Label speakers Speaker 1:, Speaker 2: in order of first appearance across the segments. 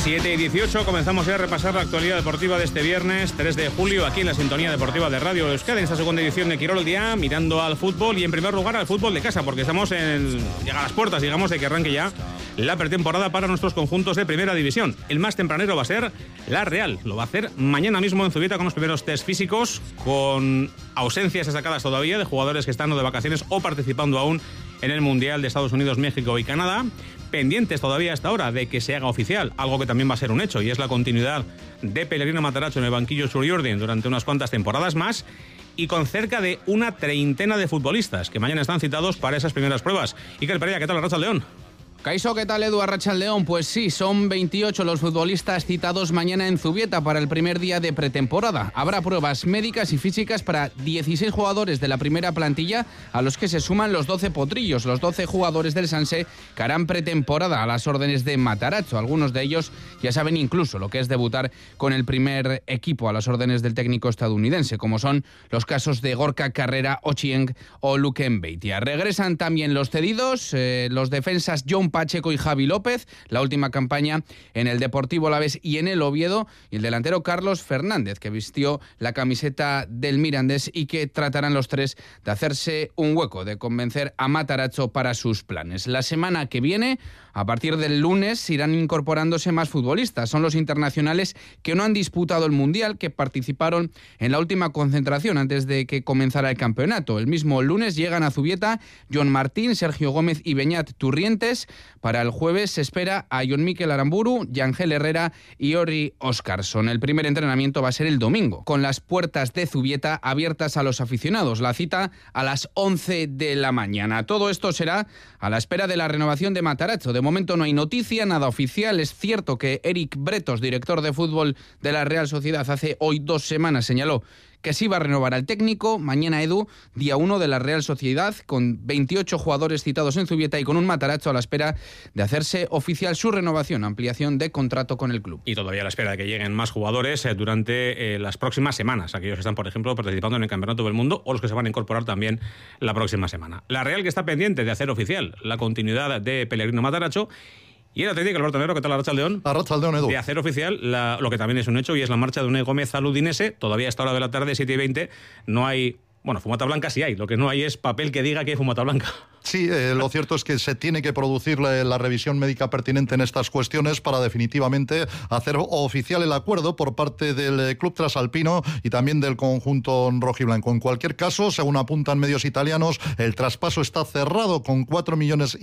Speaker 1: 7:18, comenzamos ya a repasar la actualidad deportiva de este viernes 3 de julio aquí en la sintonía deportiva de Radio Euskadi, en esta segunda edición de Quirol Día, mirando al fútbol y en primer lugar al fútbol de casa, porque estamos llega a las puertas, digamos, de que arranque ya la pretemporada para nuestros conjuntos de primera división. El más tempranero va a ser la Real, lo va a hacer mañana mismo en Zubieta con los primeros test físicos, con ausencias destacadas todavía de jugadores que están o de vacaciones o participando aún en el Mundial de Estados Unidos, México y Canadá. Pendientes todavía hasta ahora de que se haga oficial, algo que también va a ser un hecho, y es la continuidad de Pellegrino Matarazzo en el banquillo Txuri-Urdin durante unas cuantas temporadas más, y con cerca de una treintena de futbolistas que mañana están citados para esas primeras pruebas. Iker Pereira, ¿qué tal, Arratsaldeon?
Speaker 2: Kaixo, ¿qué tal, Edu? Arratsaldeon? Pues sí, son 28 los futbolistas citados mañana en Zubieta para el primer día de pretemporada. Habrá pruebas médicas y físicas para 16 jugadores de la primera plantilla, a los que se suman los 12 potrillos, los 12 jugadores del Sanse que harán pretemporada a las órdenes de Matarazzo. Algunos de ellos ya saben incluso lo que es debutar con el primer equipo a las órdenes del técnico estadounidense, como son los casos de Gorka Carrera, Ochieng o Luke Mbeitia. Regresan también los cedidos, los defensas John Pacheco y Javi López, la última campaña en el Deportivo Alavés y en el Oviedo, y el delantero Carlos Fernández, que vistió la camiseta del Mirandés y que tratarán los tres de hacerse un hueco, de convencer a Matarazzo para sus planes. La semana que viene, a partir del lunes, irán incorporándose más futbolistas. Son los internacionales que no han disputado el Mundial, que participaron en la última concentración antes de que comenzara el campeonato. El mismo lunes llegan a Zubieta John Martín, Sergio Gómez y Beñat Turrientes. Para el jueves se espera a Jon Mikel Aramburu, Yangel Herrera y Ori Oscarson. El primer entrenamiento va a ser el domingo, con las puertas de Zubieta abiertas a los aficionados. La cita a las 11 de la mañana. Todo esto será a la espera de la renovación de Matarazzo. De momento no hay noticia, nada oficial. Es cierto que Eric Bretos, director de fútbol de la Real Sociedad, hace hoy 2 semanas señaló que sí va a renovar al técnico. Mañana, Edu, día 1 de la Real Sociedad, con 28 jugadores citados en Zubieta y con un Matarazzo a la espera de hacerse oficial su renovación, ampliación de contrato con el club.
Speaker 1: Y todavía a la espera de que lleguen más jugadores durante las próximas semanas, aquellos que están, por ejemplo, participando en el Campeonato del Mundo o los que se van a incorporar también la próxima semana. La Real, que está pendiente de hacer oficial la continuidad de Pellegrino Matarazzo. Y el Atlético, Alberto Negro, ¿qué tal, Arratsaldeon?
Speaker 3: Arratsaldeon, Edu.
Speaker 1: De hacer oficial lo que también es un hecho, y es la marcha de Unai Gómez al Udinese. Todavía a esta hora de la tarde, 7:20, no hay... Bueno, fumata blanca sí hay, lo que no hay es papel que diga que hay fumata blanca.
Speaker 3: Sí, lo cierto es que se tiene que producir la revisión médica pertinente en estas cuestiones para definitivamente hacer oficial el acuerdo por parte del club trasalpino y también del conjunto rojiblanco. En cualquier caso, según apuntan medios italianos, el traspaso está cerrado con 4,5 millones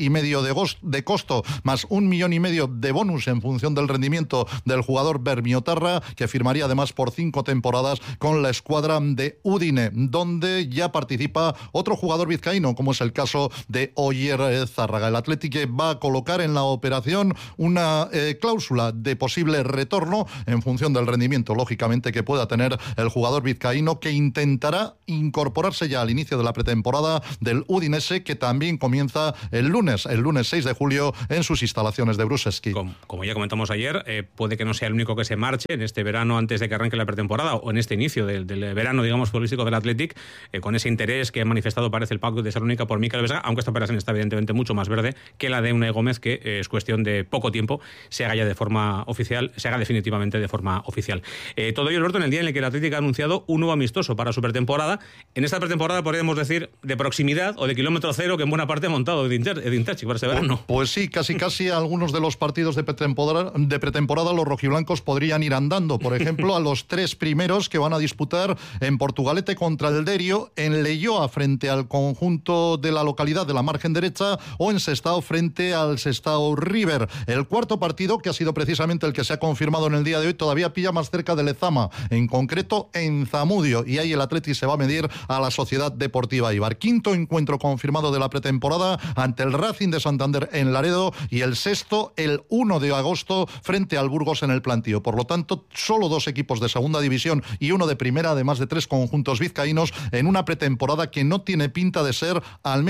Speaker 3: de costo, más 1,5 millones de bonus en función del rendimiento del jugador Bermiotarra, que firmaría además por 5 temporadas con la escuadra de Udine, donde ya participa otro jugador vizcaíno, como es el caso de Oyer Zárraga. El Atlético va a colocar en la operación una cláusula de posible retorno en función del rendimiento, lógicamente, que pueda tener el jugador vizcaíno, que intentará incorporarse ya al inicio de la pretemporada del Udinese, que también comienza el lunes 6 de julio en sus instalaciones de Bruseski.
Speaker 1: Como ya comentamos ayer, puede que no sea el único que se marche en este verano antes de que arranque la pretemporada, o en este inicio del verano, digamos, futbolístico del Athletic, con ese interés que ha manifestado, parece, el Paco de Salónica por Mikel Vesga, aunque esta operación está evidentemente mucho más verde que la de Unai Gómez, que es cuestión de poco tiempo se haga ya de forma oficial, se haga definitivamente de forma oficial. Todo ello, Alberto, en el día en el que el Atlético ha anunciado un nuevo amistoso para su pretemporada. En esta pretemporada podríamos decir de proximidad o de kilómetro cero, que en buena parte ha montado Edin Terzic para ese verano.
Speaker 3: Pues sí, casi algunos de los partidos de pretemporada los rojiblancos podrían ir andando. Por ejemplo, a los 3 primeros que van a disputar en Portugalete contra el Derio, en Leioa frente al conjunto de la localidad de la margen derecha, o en Sestao frente al Sestao River. El cuarto partido, que ha sido precisamente el que se ha confirmado en el día de hoy, todavía pilla más cerca de Lezama, en concreto en Zamudio, y ahí el Atleti se va a medir a la Sociedad Deportiva Eibar. Quinto encuentro confirmado de la pretemporada ante el Racing de Santander en Laredo, y el sexto el 1 de agosto frente al Burgos en el Plantío. Por lo tanto, solo 2 equipos de segunda división y 1 de primera, además de 3 conjuntos vizcaínos, en una pretemporada que no tiene pinta de ser, al menos en cuanto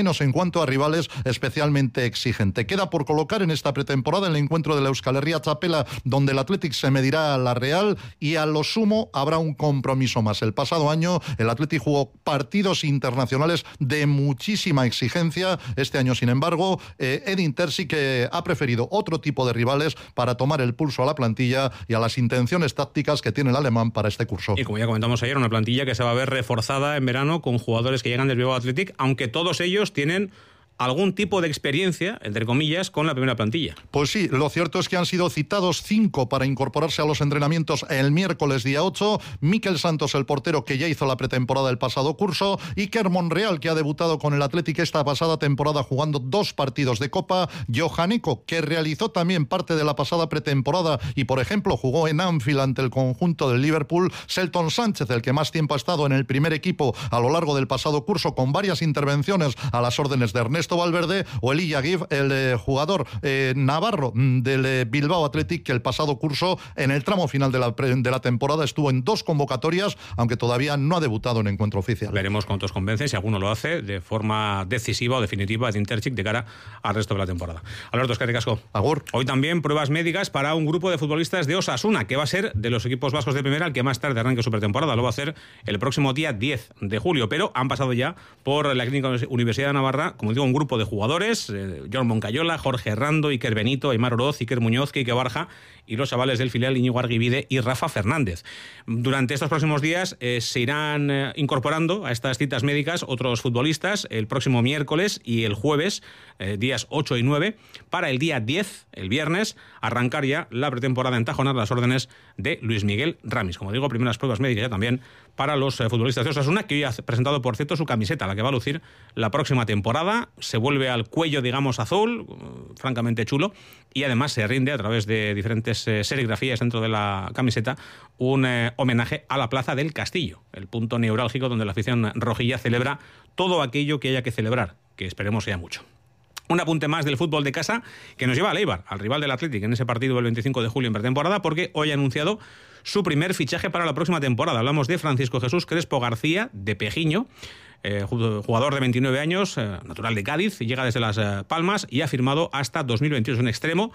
Speaker 3: cuanto a rivales especialmente exigente. Queda por colocar en esta pretemporada el encuentro de la Euskal Herria Txapela, donde el Athletic se medirá a la Real, y a lo sumo habrá un compromiso más. El pasado año el Athletic jugó partidos internacionales de muchísima exigencia. Este año, sin embargo, Edin Terzic ha preferido otro tipo de rivales para tomar el pulso a la plantilla y a las intenciones tácticas que tiene el alemán para este curso.
Speaker 1: Y como ya comentamos ayer, una plantilla que se va a ver reforzada en verano con jugadores que llegan del Bilbao Athletic, aunque todos ellos tienen algún tipo de experiencia, entre comillas, con la primera plantilla.
Speaker 3: Pues sí, lo cierto es que han sido citados 5 para incorporarse a los entrenamientos el miércoles día 8, Mikel Santos, el portero que ya hizo la pretemporada el pasado curso, Iker Monreal, que ha debutado con el Athletic esta pasada temporada jugando 2 partidos de Copa, Johan Eko, que realizó también parte de la pasada pretemporada y, por ejemplo, jugó en Anfield ante el conjunto del Liverpool, Selton Sánchez, el que más tiempo ha estado en el primer equipo a lo largo del pasado curso, con varias intervenciones a las órdenes de Ernesto Valverde, o Elia Gif, el jugador navarro del Bilbao Athletic, que el pasado curso, en el tramo final de la temporada, estuvo en 2 convocatorias, aunque todavía no ha debutado en encuentro oficial.
Speaker 1: Veremos cuántos convencen, si alguno lo hace de forma decisiva o definitiva de Interchic de cara al resto de la temporada. Alberto, eskerrik asko.
Speaker 3: Agur.
Speaker 1: Hoy también pruebas médicas para un grupo de futbolistas de Osasuna, que va a ser de los equipos vascos de primera el que más tarde arranque su pretemporada. Lo va a hacer el próximo día 10 de julio, pero han pasado ya por la Clínica Universidad de Navarra, como digo, un grupo de jugadores, John Moncayola, Jorge Herrando, Iker Benito, Aimar Oroz, Iker Muñoz, Quique Barja y los chavales del filial Íñigo Arguibide y Rafa Fernández. Durante estos próximos días se irán incorporando a estas citas médicas otros futbolistas el próximo miércoles y el jueves, días 8 y 9, para el día 10, el viernes, arrancar ya la pretemporada en Tajonar, las órdenes de Luis Miguel Ramis. Como digo, primeras pruebas médicas ya también para los futbolistas de Osasuna, que hoy ha presentado, por cierto, su camiseta, la que va a lucir la próxima temporada. Se vuelve al cuello, digamos, azul, francamente chulo, y además se rinde a través de diferentes serigrafías dentro de la camiseta un homenaje a la Plaza del Castillo, el punto neurálgico donde la afición rojilla celebra todo aquello que haya que celebrar, que esperemos sea mucho. Un apunte más del fútbol de casa que nos lleva al Eibar, al rival del Athletic, en ese partido del 25 de julio en pretemporada, porque hoy ha anunciado su primer fichaje para la próxima temporada. Hablamos de Francisco Jesús Crespo García, de Pejiño, jugador de 29 años, natural de Cádiz, llega desde Las Palmas y ha firmado hasta 2022 un extremo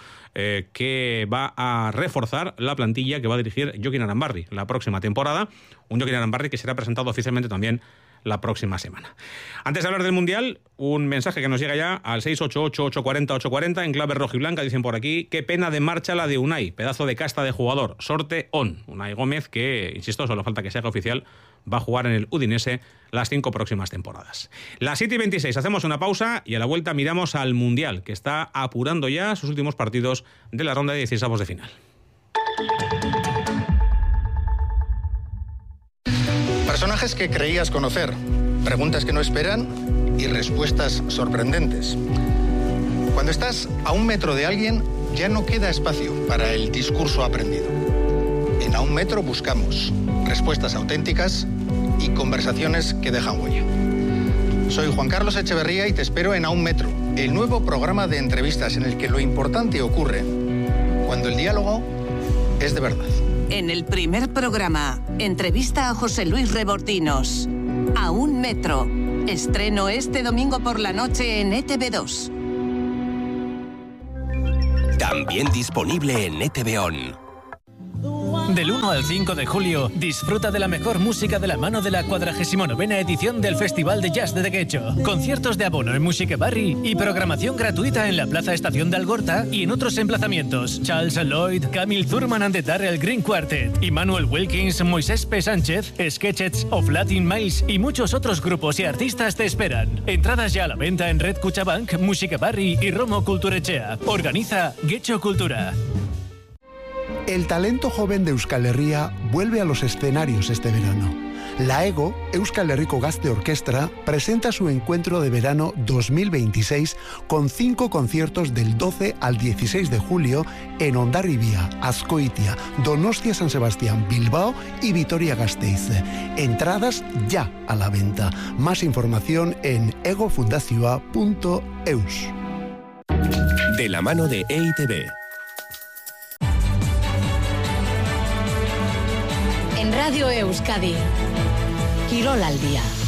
Speaker 1: que va a reforzar la plantilla que va a dirigir Jokin Arambarri la próxima temporada. Un Jokin Arambarri que será presentado oficialmente también la próxima semana. Antes de hablar del Mundial, un mensaje que nos llega ya al 688-840-840 en clave rojiblanca. Dicen por aquí: qué pena de marcha la de Unai, pedazo de casta de jugador, sorte on. Unai Gómez, que, insisto, solo falta que se haga oficial, va a jugar en el Udinese las 5 próximas temporadas. Las 7:26, hacemos una pausa y a la vuelta miramos al Mundial, que está apurando ya sus últimos partidos de la ronda de 16avos de final.
Speaker 4: Personajes que creías conocer, preguntas que no esperan y respuestas sorprendentes. Cuando estás a 1 metro de alguien, ya no queda espacio para el discurso aprendido. En A 1 metro buscamos respuestas auténticas y conversaciones que dejan huella. Soy Juan Carlos Echeverría y te espero en A 1 metro, el nuevo programa de entrevistas en el que lo importante ocurre cuando el diálogo es de verdad.
Speaker 5: En el primer programa, entrevista a José Luis Rebordinos. A 1 metro. Estreno este domingo por la noche en ETV2.
Speaker 6: También disponible en ETV On.
Speaker 7: Del 1 al 5 de julio, disfruta de la mejor música de la mano de la 49ª edición del Festival de Jazz de Dequecho. Conciertos de abono en Musique Barri y programación gratuita en la Plaza Estación de Algorta y en otros emplazamientos. Charles Lloyd, Camille Thurman and the Darrell Green Quartet, Immanuel Wilkins, Moisés P. Sánchez, Sketchets of Latin Miles y muchos otros grupos y artistas te esperan. Entradas ya a la venta en Red Cuchabank, Musique Barri y Romo Culturechea. Organiza Getxo Cultura.
Speaker 8: El talento joven de Euskal Herria vuelve a los escenarios este verano. La EGO, Euskal Herriko Gazte Orkestra, presenta su encuentro de verano 2026 con 5 conciertos del 12 al 16 de julio en Hondarribia, Azkoitia, Donostia San Sebastián, Bilbao y Vitoria-Gasteiz. Entradas ya a la venta. Más información en egofundazioa.eus.
Speaker 6: De la mano de EITB.
Speaker 9: En Radio Euskadi, Quirol al día.